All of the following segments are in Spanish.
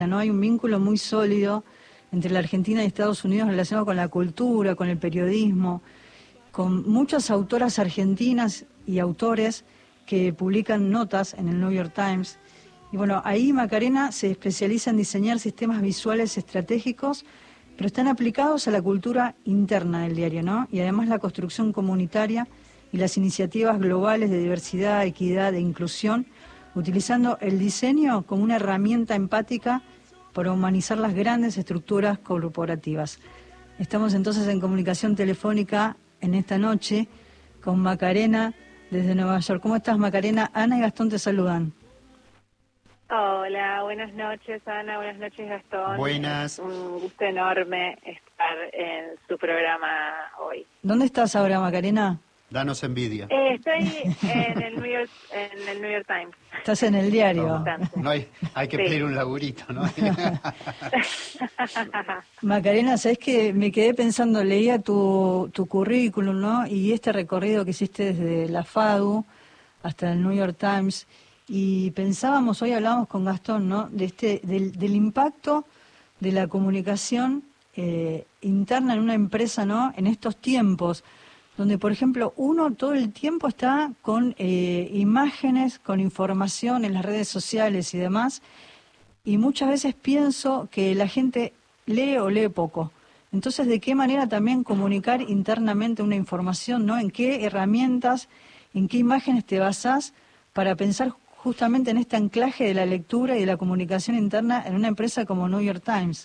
¿no? Hay un vínculo muy sólido entre la Argentina y Estados Unidos relacionado con la cultura, con el periodismo, con muchas autoras argentinas y autores que publican notas en el New York Times. Y bueno, ahí Macarena se especializa en diseñar sistemas visuales estratégicos, pero están aplicados a la cultura interna del diario, ¿no? Y además la construcción comunitaria y las iniciativas globales de diversidad, equidad e inclusión, utilizando el diseño como una herramienta empática para humanizar las grandes estructuras corporativas. Estamos entonces en comunicación telefónica en esta noche con Macarena desde Nueva York. ¿Cómo estás, Macarena? Ana y Gastón te saludan. Hola, buenas noches, Ana, buenas noches, Gastón. Buenas. Es un gusto enorme estar en su programa hoy. ¿Dónde estás ahora, Macarena? Danos envidia. Estoy en el New York Times. Estás en el diario. No hay que pedir un laburito, ¿no? Macarena, sabes que me quedé pensando, leía tu currículum, ¿no? Y este recorrido que hiciste desde la FADU hasta el New York Times, y pensábamos, hoy hablábamos con Gastón, ¿no? Del impacto de la comunicación interna en una empresa, ¿no? En estos tiempos, donde, por ejemplo, uno todo el tiempo está con imágenes, con información en las redes sociales y demás, y muchas veces pienso que la gente lee o lee poco. Entonces, ¿de qué manera también comunicar internamente una información, ¿no? ¿En qué herramientas, en qué imágenes te basás para pensar justamente en este anclaje de la lectura y de la comunicación interna en una empresa como New York Times?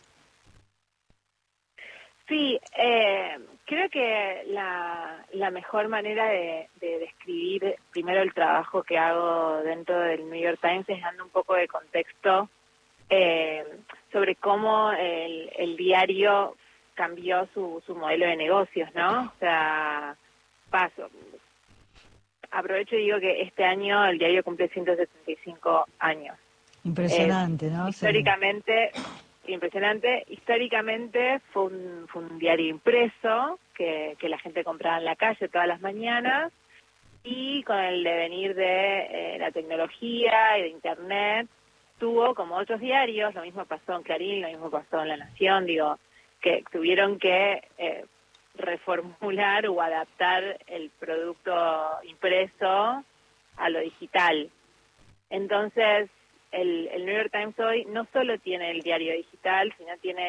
Sí, creo que la mejor manera de describir primero el trabajo que hago dentro del New York Times es dando un poco de contexto sobre cómo el diario cambió su modelo de negocios, ¿no? O sea, aprovecho y digo que este año el diario cumple 175 años. Impresionante, ¿no? Históricamente, impresionante. Históricamente fue un diario impreso que la gente compraba en la calle todas las mañanas, y con el devenir de la tecnología y de Internet, tuvo como otros diarios, lo mismo pasó en Clarín, lo mismo pasó en La Nación, digo, que tuvieron que reformular o adaptar el producto impreso a lo digital. Entonces, el New York Times hoy no solo tiene el diario digital, sino tiene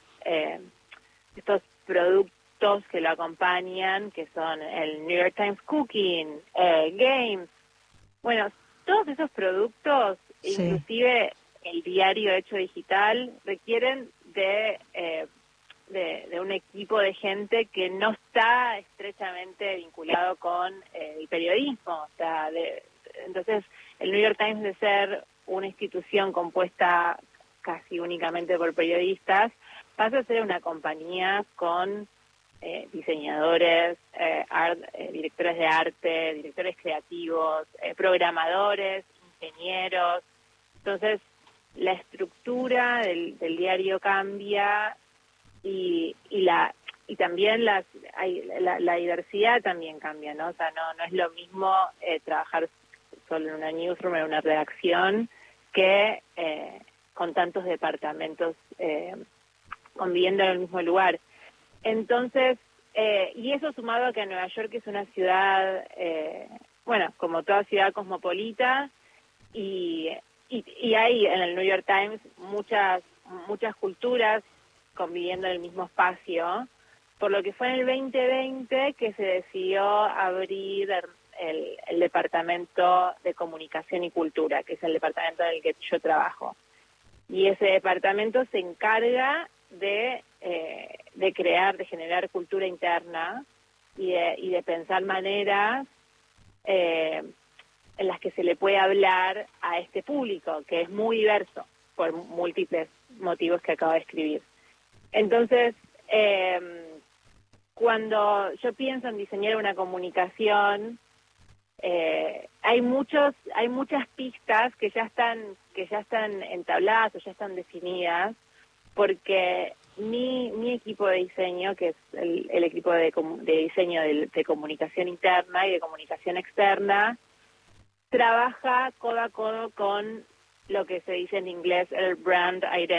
estos productos que lo acompañan, que son el New York Times Cooking, Games. Bueno, todos esos productos, sí, inclusive el diario hecho digital, requieren de un equipo de gente que no está estrechamente vinculado con el periodismo. O sea, entonces el New York Times, de ser una institución compuesta casi únicamente por periodistas, pasa a ser una compañía con diseñadores, directores de arte, directores creativos, programadores, ingenieros. Entonces, la estructura del diario cambia, y también la diversidad también cambia, ¿no? O sea, no es lo mismo trabajar solo en una newsroom, en una redacción, que con tantos departamentos conviviendo en el mismo lugar. Entonces, y eso sumado a que Nueva York es una ciudad, bueno, como toda ciudad cosmopolita, y hay en el New York Times muchas culturas conviviendo en el mismo espacio, por lo que fue en el 2020 que se decidió abrir el Departamento de Comunicación y Cultura, que es el departamento en el que yo trabajo. Y ese departamento se encarga de crear, de generar cultura interna y de pensar maneras en las que se le puede hablar a este público, que es muy diverso por múltiples motivos que acabo de escribir. Entonces, cuando yo pienso en diseñar una comunicación, hay muchas pistas que ya están entabladas o ya están definidas, porque mi equipo de diseño, que es el equipo de diseño de comunicación interna y de comunicación externa, trabaja codo a codo con lo que se dice en inglés el brand identity.